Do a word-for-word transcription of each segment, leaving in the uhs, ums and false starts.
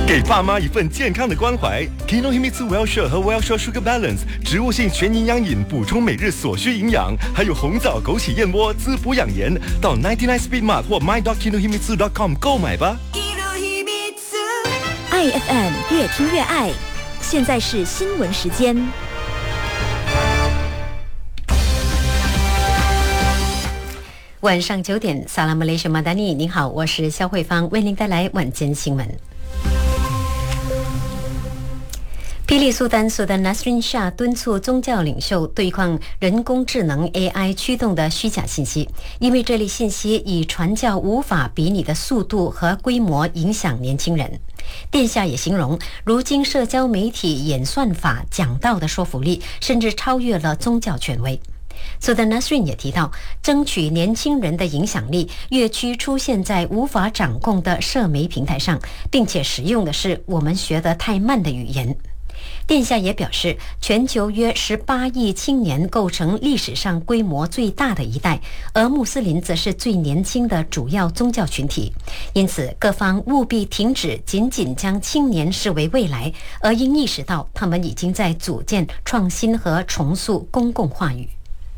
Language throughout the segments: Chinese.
给爸妈一份健康的关怀。Kinohimitsu Wellshore 和 Wellshore Sugar Balance 植物性全营养饮，补充每日所需营养，还有红枣枸杞燕窝滋补养颜。到九十九 Speed Mart 或 my dot kinohimitsu dot com 购买吧。 爱 F M 越听越爱，现在是新闻时间。 晚上九点，萨拉姆雷什马达尼，您好，我是肖慧芳，为您带来晚间新闻。霹雳苏丹苏丹 Nasrin Shah 敦促宗教领袖对抗人工智能 A I 驱动的虚假信息，因为这类信息以传教无法比拟的速度和规模影响年轻人。殿下也形容，如今社交媒体演算法讲道的说服力甚至超越了宗教权威。苏丹 Nasrin 也提到，争取年轻人的影响力越趋出现在无法掌控的社媒平台上，并且使用的是我们学得太慢的语言。殿下也表示，全球约十八亿青年构成历史上规模最大的一代，而穆斯林则是最年轻的主要宗教群体。因此，各方务必停止仅仅将青年视为未来，而应意识到他们已经在组建、创新和重塑公共话语。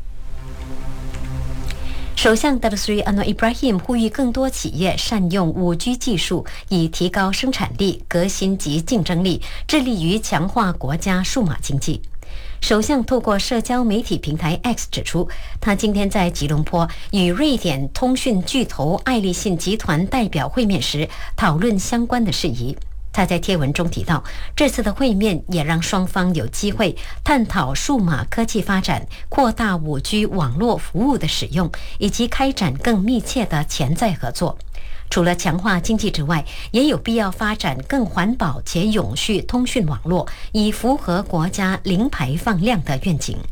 首相达鲁斯里安诺伊布拉希姆呼吁更多企业善用 五 G 技术，以提高生产力、革新及竞争力，致力于强化国家数码经济。首相透过社交媒体平台 X 指出，他今天在吉隆坡与瑞典通讯巨头爱立信集团代表会面时，讨论相关的事宜。他在贴文中提到，这次的会面也让双方有机会探讨数码科技发展、扩大 五 G 网络服务的使用，以及开展更密切的潜在合作。除了强化经济之外，也有必要发展更环保且永续通讯网络，以符合国家零排放量的愿景。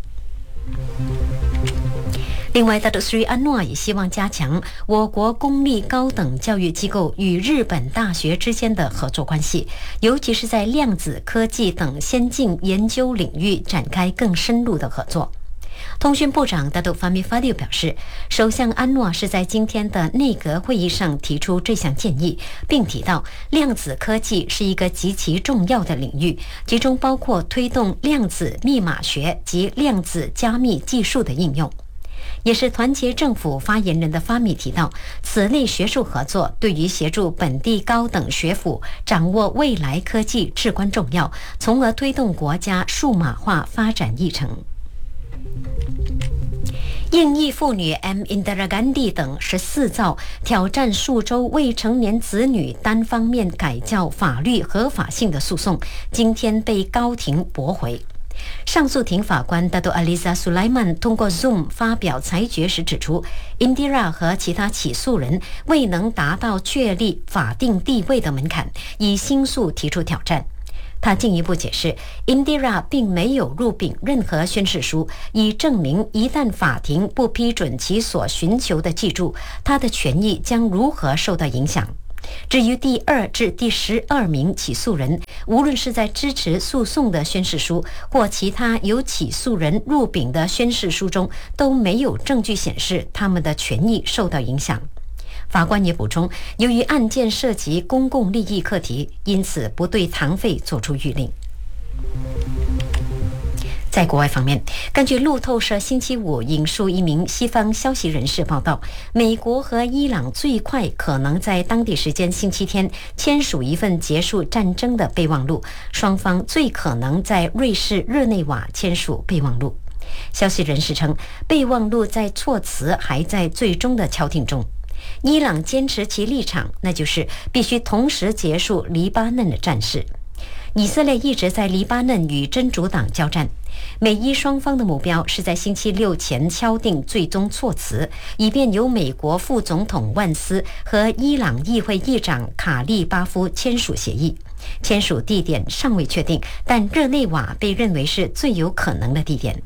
另外，达鲁斯里安诺也希望加强我国公立高等教育机构与日本大学之间的合作关系，尤其是在量子科技等先进研究领域展开更深入的合作。通讯部长达杜法米法迪表示，首相安诺是在今天的内阁会议上提出这项建议，并提到量子科技是一个极其重要的领域，其中包括推动量子密码学及量子加密技术的应用。也是团结政府发言人的法米提到，此类学术合作对于协助本地高等学府掌握未来科技至关重要，从而推动国家数码化发展议程。印裔妇女 M. Indira Gandhi 等十四造挑战数州未成年子女单方面改教法律合法性的诉讼，今天被高庭驳回。上诉庭法官达多阿丽萨苏莱曼通过 Zoom 发表裁决时指出， Indira 和其他起诉人未能达到确立法定地位的门槛，以新诉提出挑战。他进一步解释， Indira 并没有入禀任何宣誓书，以证明一旦法庭不批准其所寻求的记录，他的权益将如何受到影响。至于第二至第十二名起诉人，无论是在支持诉讼的宣誓书或其他由起诉人入禀的宣誓书中，都没有证据显示他们的权益受到影响。法官也补充，由于案件涉及公共利益课题，因此不对堂费作出谕令。在国外方面，根据路透社星期五引述一名西方消息人士报道，美国和伊朗最快可能在当地时间星期天签署一份结束战争的备忘录，双方最可能在瑞士日内瓦签署备忘录。消息人士称，备忘录在措辞还在最终的敲定中。伊朗坚持其立场，那就是必须同时结束黎巴嫩的战事。以色列一直在黎巴嫩与真主党交战，美伊双方的目标是在星期六前敲定最终措辞，以便由美国副总统万斯和伊朗议会议长卡利巴夫签署协议。签署地点尚未确定，但日内瓦被认为是最有可能的地点。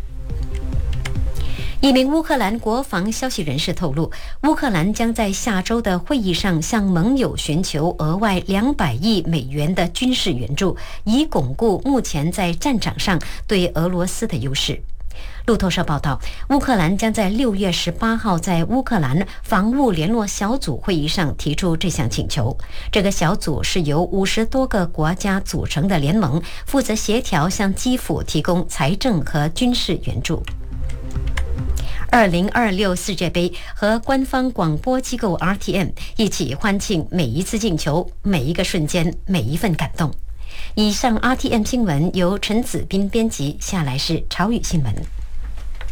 一名乌克兰国防消息人士透露，乌克兰将在下周的会议上向盟友寻求额外两百亿美元的军事援助，以巩固目前在战场上对俄罗斯的优势。 路透社报道，乌克兰将在六月十八号在乌克兰防务联络小组会议上提出这项请求。这个小组是由五十多个国家组成的联盟，负责协调向基辅提供财政和军事援助。二零二六世界杯和官方广播机构 R T M 一起欢庆每一次进球、每一个瞬间、每一份感动。以上 R T M 新闻由陈子斌编辑，下来是潮语新闻。